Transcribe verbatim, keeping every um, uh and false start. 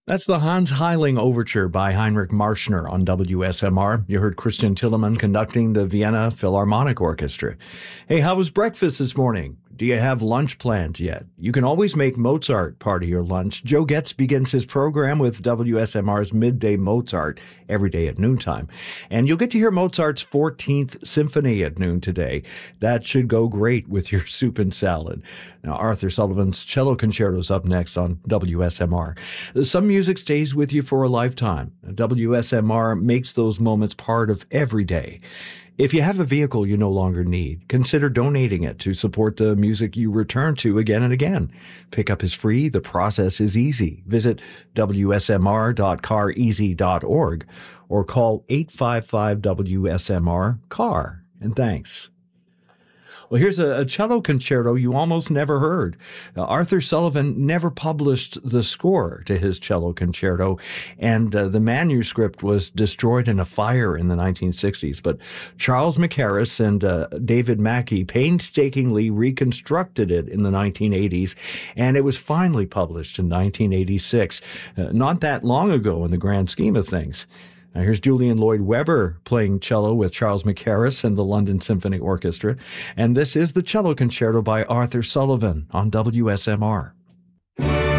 That's the Hans Heiling Overture by Heinrich Marschner on W S M R. You heard Christian Tillemann conducting the Vienna Philharmonic Orchestra. Hey, how was breakfast this morning? Do you have lunch plans yet? You can always make Mozart part of your lunch. Joe Getz begins his program with W S M R's Midday Mozart every day at noontime. And you'll get to hear Mozart's fourteenth Symphony at noon today. That should go great with your soup and salad. Now, Arthur Sullivan's Cello Concerto is up next on W S M R. Some music stays with you for a lifetime. W S M R makes those moments part of every day. If you have a vehicle you no longer need, consider donating it to support the music you return to again and again. Pickup is free. The process is easy. Visit W S M R dot car easy dot org or call eight five five W S M R C A R. And thanks. Well, here's a, a cello concerto you almost never heard. Uh, Arthur Sullivan never published the score to his cello concerto, and uh, the manuscript was destroyed in a fire in the nineteen sixties. But Charles Mackerras and uh, David Mackey painstakingly reconstructed it in the nineteen eighties, and it was finally published in nineteen eighty-six, uh, not that long ago in the grand scheme of things. Now, here's Julian Lloyd Webber playing cello with Charles Mackerras and the London Symphony Orchestra. And this is the Cello Concerto by Arthur Sullivan on W S M R.